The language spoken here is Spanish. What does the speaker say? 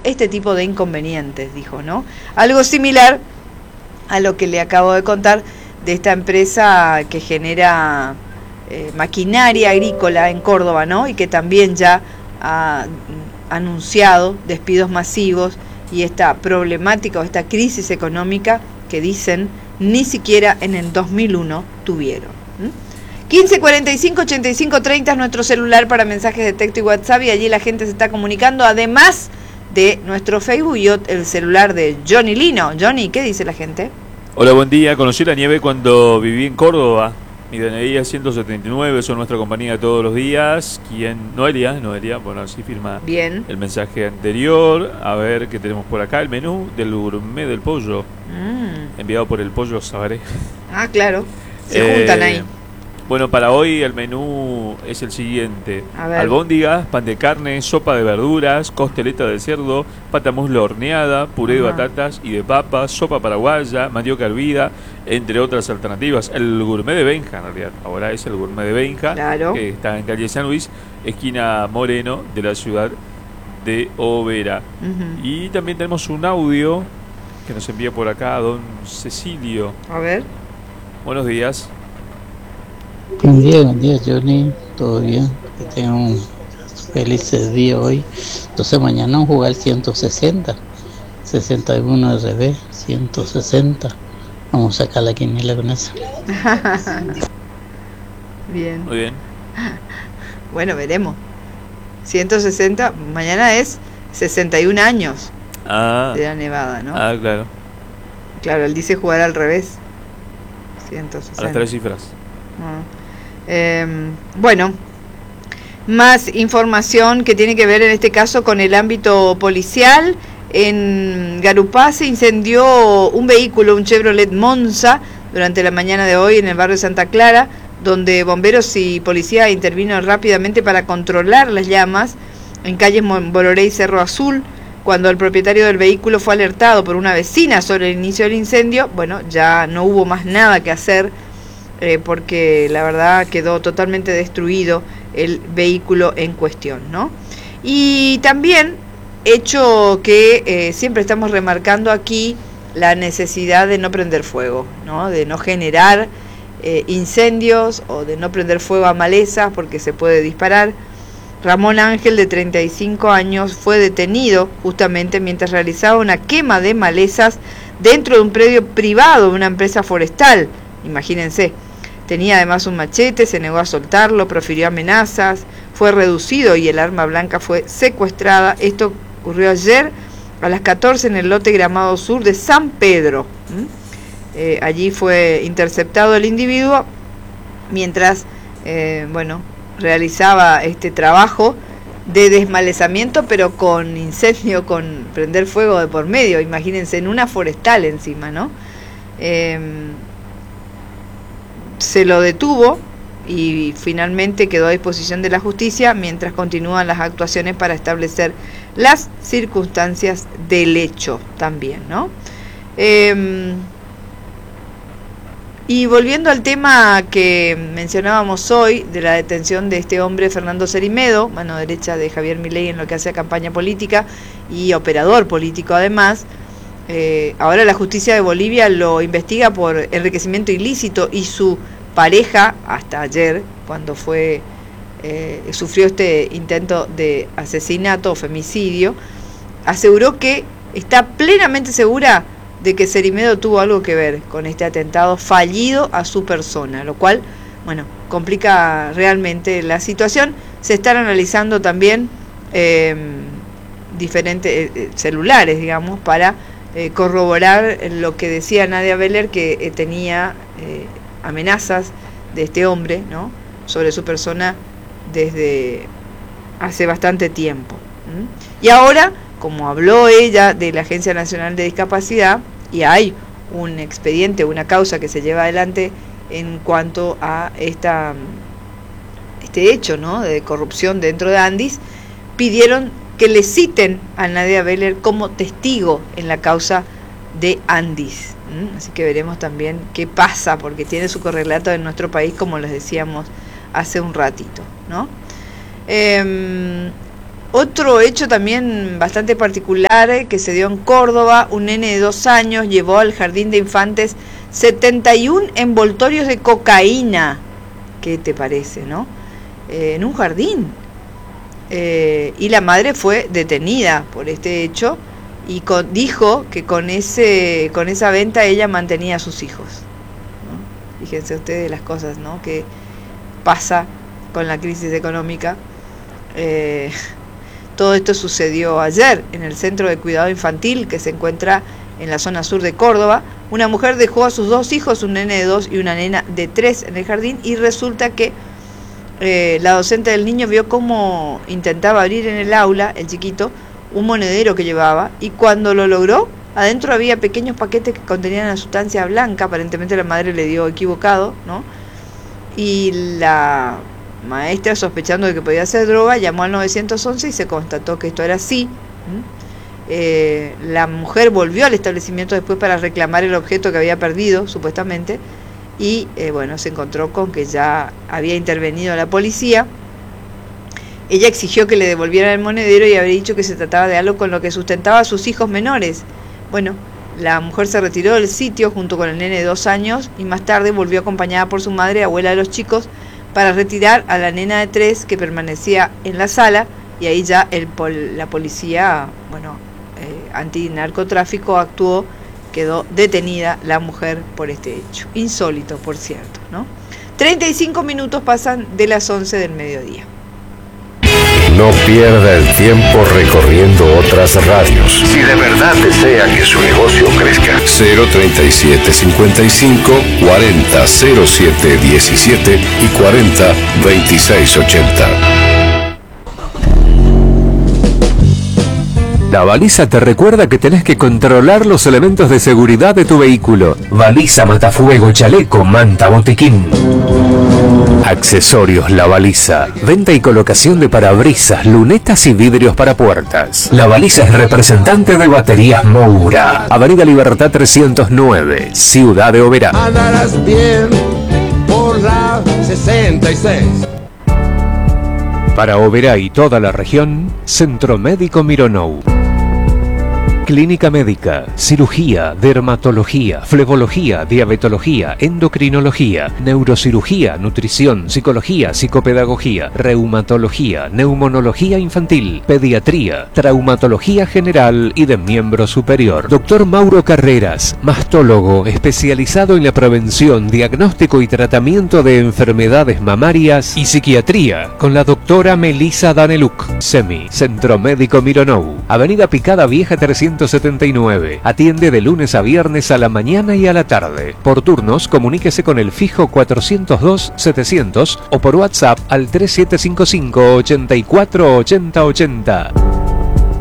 este tipo de inconvenientes, dijo, ¿no? Algo similar a lo que le acabo de contar de esta empresa que genera maquinaria agrícola en Córdoba, ¿no? Y que también ya ha anunciado despidos masivos y esta problemática o esta crisis económica que dicen ni siquiera en el 2001 tuvieron. 15 45 85 30 es nuestro celular para mensajes de texto y WhatsApp, y allí la gente se está comunicando, además de nuestro Facebook y el celular de Johnny Lino. Johnny, ¿qué dice la gente? Hola, buen día. Conocí la nieve cuando viví en Córdoba. Mi DNI es 179, son nuestra compañía de todos los días. Noelia, bueno, así firma bien el mensaje anterior. A ver qué tenemos por acá. El menú del gourmet del pollo, enviado por el Pollo Sabaré. Ah, claro, se juntan ahí. Bueno, para hoy el menú es el siguiente: albóndigas, pan de carne, sopa de verduras, costeleta de cerdo, pata muslo horneada, puré de batatas y de papas, sopa paraguaya, mandioca hervida, entre otras alternativas. El gourmet de Benja, en realidad, ahora es el gourmet de Benja, claro, que está en calle San Luis, esquina Moreno de la ciudad de Oberá. Y también tenemos un audio que nos envía por acá don Cecilio. A ver. Buenos días. Buen día, Johnny, todo bien, que tengan un feliz día hoy. Entonces mañana vamos a jugar 160, 61 al revés, 160, vamos a sacar la quiniela con eso. Bien. Muy bien. Bueno, veremos. 160, mañana es 61 años de la nevada, ¿no? Ah, claro. Claro, él dice jugar al revés. 160. A las 3 cifras. Bueno, más información que tiene que ver en este caso con el ámbito policial. En Garupá se incendió un vehículo, un Chevrolet Monza, durante la mañana de hoy en el barrio de Santa Clara, donde bomberos y policía intervino rápidamente para controlar las llamas en calles Boloré y Cerro Azul. Cuando el propietario del vehículo fue alertado por una vecina sobre el inicio del incendio, bueno, ya no hubo más nada que hacer, porque la verdad quedó totalmente destruido el vehículo en cuestión, ¿no? Y también, hecho que siempre estamos remarcando aquí, la necesidad de no prender fuego, ¿no? De no generar incendios o de no prender fuego a malezas porque se puede disparar. Ramón Ángel, de 35 años, fue detenido justamente mientras realizaba una quema de malezas dentro de un predio privado de una empresa forestal. Imagínense. Tenía además un machete, se negó a soltarlo, profirió amenazas, fue reducido y el arma blanca fue secuestrada. Esto ocurrió ayer a las 14 en el lote Gramado Sur de San Pedro. Allí fue interceptado el individuo mientras, realizaba este trabajo de desmalezamiento, pero con incendio, con prender fuego de por medio. Imagínense, en una forestal encima, ¿no? Se lo detuvo y finalmente quedó a disposición de la justicia mientras continúan las actuaciones para establecer las circunstancias del hecho también, ¿no? Y volviendo al tema que mencionábamos hoy, de la detención de este hombre Fernando Cerimedo, mano derecha de Javier Milei en lo que hace a campaña política y operador político además, ahora la justicia de Bolivia lo investiga por enriquecimiento ilícito, y su pareja, hasta ayer, cuando sufrió este intento de asesinato o femicidio, aseguró que está plenamente segura de que Cerimedo tuvo algo que ver con este atentado fallido a su persona, lo cual, bueno, complica realmente la situación. Se están analizando también diferentes celulares, digamos, para corroborar lo que decía Nadia Beller, que tenía amenazas de este hombre, ¿no?, sobre su persona desde hace bastante tiempo. Y ahora, como habló ella de la Agencia Nacional de Discapacidad, y hay un expediente, una causa que se lleva adelante en cuanto a este hecho, ¿no?, de corrupción dentro de Andis, pidieron que le citen a Nadia Beller como testigo en la causa de Andis. Así que veremos también qué pasa, porque tiene su correlato en nuestro país, como les decíamos hace un ratito, ¿no? Otro hecho también bastante particular que se dio en Córdoba: un nene de 2 años llevó al jardín de infantes 71 envoltorios de cocaína. ¿Qué te parece, no? En un jardín. Y la madre fue detenida por este hecho y dijo que con esa venta ella mantenía a sus hijos, ¿no? Fíjense ustedes las cosas, ¿no?, que pasa con la crisis económica. Todo esto sucedió ayer en el Centro de Cuidado Infantil, que se encuentra en la zona sur de Córdoba. Una mujer dejó a sus 2 hijos, un nene de 2 y una nena de 3, en el jardín, y resulta que la docente del niño vio cómo intentaba abrir en el aula, el chiquito, un monedero que llevaba, y cuando lo logró, adentro había pequeños paquetes que contenían una sustancia blanca. Aparentemente la madre le dio equivocado, ¿no? Y la maestra, sospechando de que podía ser droga, llamó al 911 y se constató que esto era así. La mujer volvió al establecimiento después para reclamar el objeto que había perdido, supuestamente, y bueno, se encontró con que ya había intervenido la policía. Ella exigió que le devolvieran el monedero y había dicho que se trataba de algo con lo que sustentaba a sus hijos menores. Bueno, la mujer se retiró del sitio junto con el nene de 2 años y más tarde volvió acompañada por su madre, abuela de los chicos, para retirar a la nena de 3 que permanecía en la sala, y ahí ya la policía, bueno, antinarcotráfico actuó, quedó detenida la mujer por este hecho. Insólito, por cierto, ¿no? 35 minutos pasan de las 11 del mediodía. No pierda el tiempo recorriendo otras radios. Si de verdad desea que su negocio crezca. 037 55 40 07 17 y 40 26 80. La baliza te recuerda que tenés que controlar los elementos de seguridad de tu vehículo. Baliza, matafuego, chaleco, manta, botiquín. Accesorios La Baliza. Venta y colocación de parabrisas, lunetas y vidrios para puertas. La Baliza es representante de Baterías Moura. Avenida Libertad 309, Ciudad de Oberá. Andarás bien por la 66. Para Oberá y toda la región, Centro Médico Mironou. Clínica médica, cirugía, dermatología, flebología, diabetología, endocrinología, neurocirugía, nutrición, psicología, psicopedagogía, reumatología, neumonología infantil, pediatría, traumatología general y de miembro superior. Doctor Mauro Carreras, mastólogo especializado en la prevención, diagnóstico y tratamiento de enfermedades mamarias y psiquiatría, con la doctora Melissa Daneluk. SEMI, Centro Médico Mironou, Avenida Picada Vieja 379. Atiende de lunes a viernes a la mañana y a la tarde. Por turnos, comuníquese con el fijo 402-700 o por WhatsApp al 3755 84 80 80.